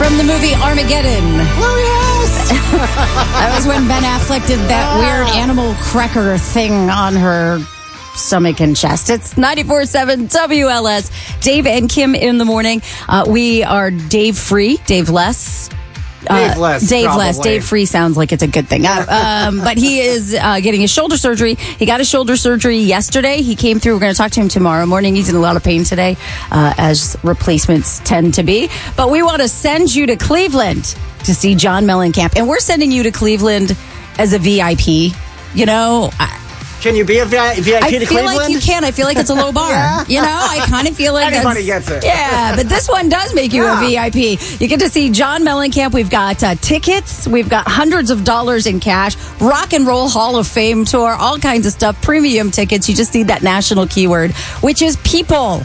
from the movie Armageddon. Oh, yes! That was when Ben Affleck did that weird animal cracker thing on her stomach and chest. It's 94.7 WLS. Dave and Kim in the morning. We are Dave free, Dave less. Dave less. Dave free sounds like it's a good thing. But he is getting his shoulder surgery. He got his shoulder surgery yesterday. He came through. We're going to talk to him tomorrow morning. He's in a lot of pain today, as replacements tend to be. But we want to send you to Cleveland to see John Mellencamp. And we're sending you to Cleveland as a VIP. You know, can you be a VIP to Cleveland? I feel like you can. I feel like it's a low bar. Yeah. You know, I kind of feel like anybody gets it. Yeah, but this one does make you a VIP. You get to see John Mellencamp. We've got tickets. We've got hundreds of dollars in cash. Rock and Roll Hall of Fame tour. All kinds of stuff. Premium tickets. You just need that national keyword, which is people.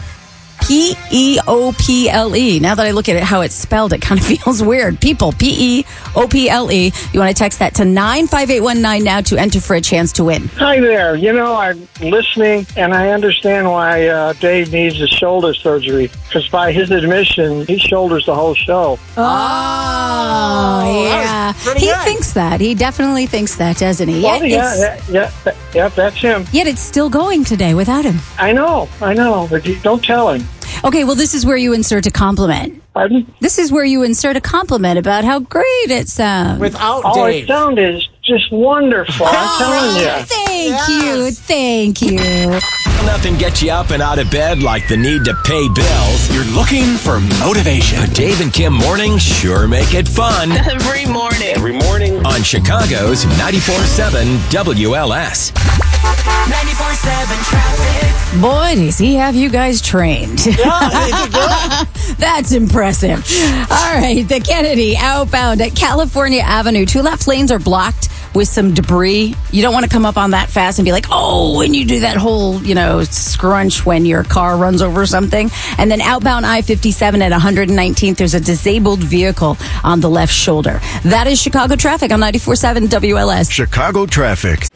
P-E-O-P-L-E. Now that I look at it, how it's spelled, it kind of feels weird. People, P-E-O-P-L-E. You want to text that to 95819 now to enter for a chance to win. Hi there. You know, I'm listening, and I understand why Dave needs a shoulder surgery. Because by his admission, he shoulders the whole show. Oh, yeah. He thinks that. He definitely thinks that, doesn't he? Well, yeah, that's him. Yet it's still going today without him. I know. But don't tell him. Okay, well, this is where you insert a compliment. Pardon? This is where you insert a compliment about how great it sounds. Without Dave. It sounded just wonderful. I'm telling you. Thank you. Nothing gets you up and out of bed like the need to pay bills. You're looking for motivation. But Dave and Kim mornings sure make it fun. Every morning. On Chicago's 94.7 WLS. 94.7 traffic. Boy, does he have you guys trained. That's impressive. All right, the Kennedy outbound at California Avenue. 2 left lanes are blocked with some debris. You don't want to come up on that fast and be like, oh, when you do that whole, scrunch when your car runs over something. And then outbound I-57 at 119th, there's a disabled vehicle on the left shoulder. That is Chicago traffic on 94.7 WLS. Chicago traffic.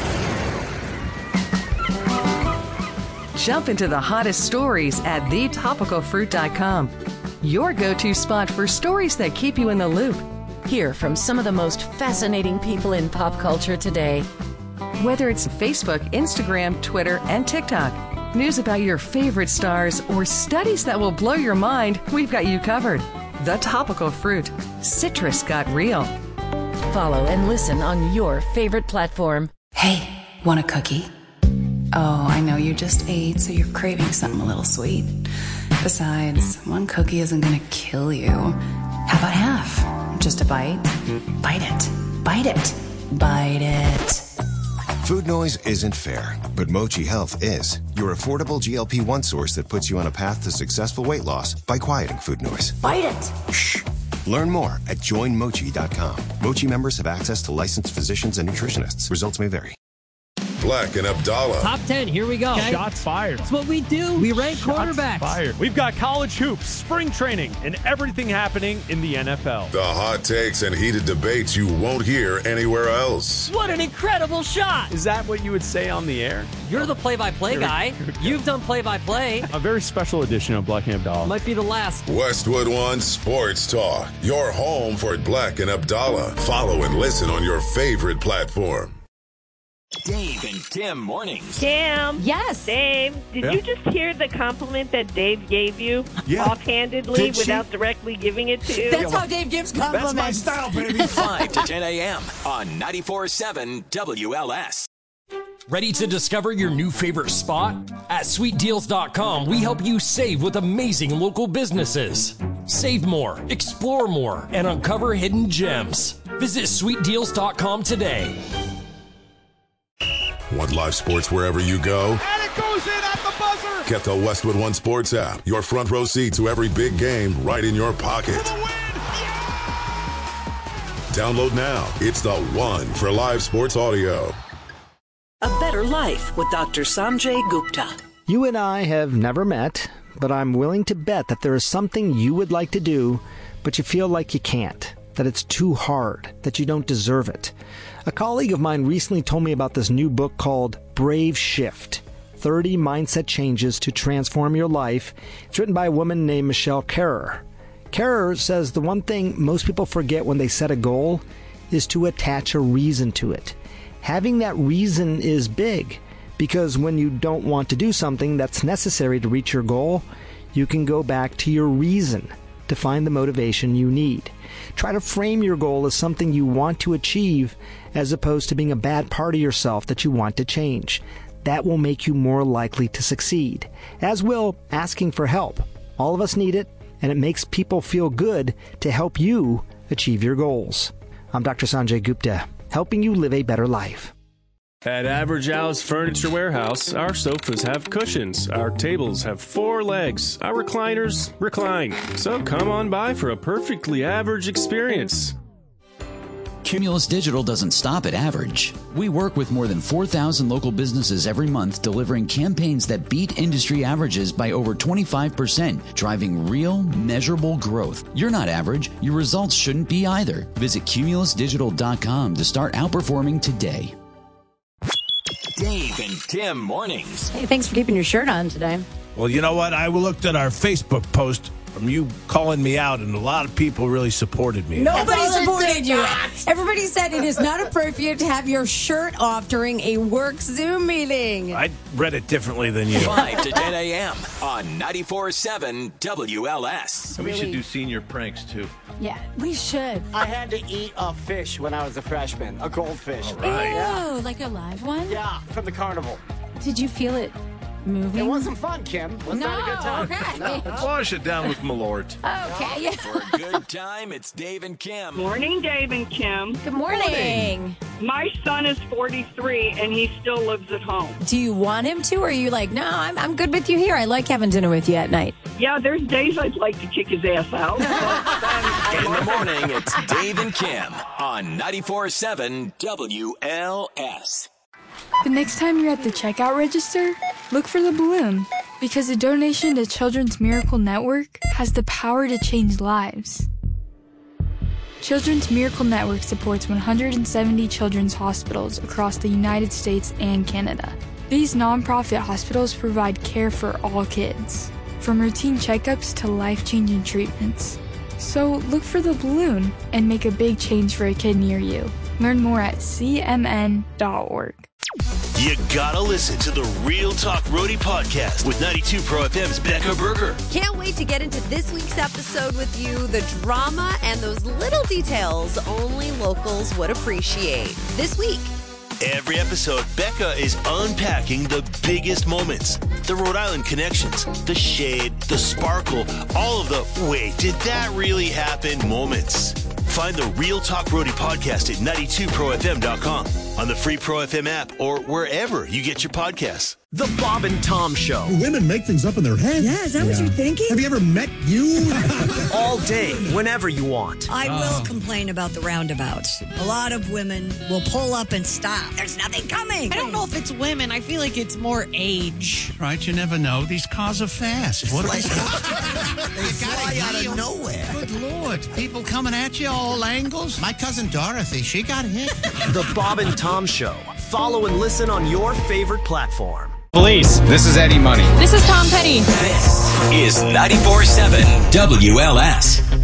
Jump into the hottest stories at thetopicalfruit.com. Your go-to spot for stories that keep you in the loop. Hear from some of the most fascinating people in pop culture today. Whether it's Facebook, Instagram, Twitter, and TikTok, news about your favorite stars, or studies that will blow your mind, we've got you covered. The Topical Fruit. Citrus got real. Follow and listen on your favorite platform. Hey, want a cookie? Oh, I know you just ate, so you're craving something a little sweet. Besides, one cookie isn't gonna kill you. How about half? Just a bite? Bite it. Bite it. Bite it. Food noise isn't fair, but Mochi Health is. Your affordable GLP-1 source that puts you on a path to successful weight loss by quieting food noise. Bite it. Shh. Learn more at joinmochi.com. Mochi members have access to licensed physicians and nutritionists. Results may vary. Black and Abdallah. Top 10, here we go. Okay. Shots fired. That's what we do. We rank quarterbacks. Fired. We've got college hoops, spring training, and everything happening in the NFL. The hot takes and heated debates you won't hear anywhere else. What an incredible shot. Is that what you would say on the air? You're the play-by-play guy. You've done play-by-play. A very special edition of Black and Abdallah. Might be the last. Westwood One Sports Talk. Your home for Black and Abdallah. Follow and listen on your favorite platform. Dave and Kim mornings. Kim. Yes. Dave, did you just hear the compliment that Dave gave you offhandedly without directly giving it to you? That's how Dave gives compliments. That's my style, baby. 5 to 10 a.m. on 94.7 WLS. Ready to discover your new favorite spot? At SweetDeals.com, we help you save with amazing local businesses. Save more, explore more, and uncover hidden gems. Visit SweetDeals.com today. Want live sports wherever you go? And it goes in at the buzzer! Get the Westwood One Sports app. Your front row seat to every big game right in your pocket. Download now. It's the one for live sports audio. A Better Life with Dr. Sanjay Gupta. You and I have never met, but I'm willing to bet that there is something you would like to do, but you feel like you can't, that it's too hard, that you don't deserve it. A colleague of mine recently told me about this new book called Brave Shift, 30 Mindset Changes to Transform Your Life. It's written by a woman named Michelle Carrer. Kara says the one thing most people forget when they set a goal is to attach a reason to it. Having that reason is big, because when you don't want to do something that's necessary to reach your goal, you can go back to your reason to find the motivation you need. Try to frame your goal as something you want to achieve as opposed to being a bad part of yourself that you want to change. That will make you more likely to succeed, as will asking for help. All of us need it, and it makes people feel good to help you achieve your goals. I'm Dr. Sanjay Gupta, helping you live a better life. At Average Al's Furniture Warehouse, our sofas have cushions, our tables have 4 legs, our recliners recline. So come on by for a perfectly average experience. Cumulus Digital doesn't stop at average. We work with more than 4,000 local businesses every month, delivering campaigns that beat industry averages by over 25%, driving real, measurable growth. You're not average. Your results shouldn't be either. Visit cumulusdigital.com to start outperforming today. Dave and Kim mornings. Hey, thanks for keeping your shirt on today. Well, you know what? I looked at our Facebook post from you calling me out, and a lot of people really supported me. Nobody supported you. Everybody said it is not appropriate to have your shirt off during a work Zoom meeting. I read it differently than you. 5 to 10 a.m. on 94.7 WLS. And we should do senior pranks, too. Yeah, we should. I had to eat a fish when I was a freshman, a goldfish. Ew, like a live one? Yeah, from the carnival. Did you feel it moving? It wasn't fun, Kim. Was that a good time? Okay. No. Let's wash it down with Malort. Okay, yeah. For a good time, it's Dave and Kim. Morning, Dave and Kim. Good morning. My son is 43, and he still lives at home. Do you want him to, or are you like, no, I'm good with you here. I like having dinner with you at night. Yeah, there's days I'd like to kick his ass out. In the morning, it's Dave and Kim on 94.7 WLS. The next time you're at the checkout register, look for the balloon, because a donation to Children's Miracle Network has the power to change lives. Children's Miracle Network supports 170 children's hospitals across the United States and Canada. These nonprofit hospitals provide care for all kids, from routine checkups to life-changing treatments. So look for the balloon and make a big change for a kid near you. Learn more at cmn.org. You gotta listen to the Real Talk Roadie podcast with 92 Pro FM's Becca Berger. Can't wait to get into this week's episode with you. The drama and those little details only locals would appreciate. This week. Every episode, Becca is unpacking the biggest moments. The Rhode Island connections, the shade, the sparkle, all of the wait, did that really happen moments. Find the Real Talk Roadie podcast at 92profm.com, on the free Pro FM app, or wherever you get your podcasts. The Bob and Tom Show. Women make things up in their head. Yeah, is that what you're thinking? Have you ever met you? All day, whenever you want. I will complain about the roundabouts. A lot of women will pull up and stop. There's nothing coming. I don't know if it's women. I feel like it's more age. Right, you never know. These cars are fast. What They fly out of nowhere. Good Lord. People coming at you all angles. My cousin Dorothy, she got hit. The Bob and Tom Show. Follow and listen on your favorite platform. Police. This is Eddie Money. This is Tom Petty. This is 94.7 WLS.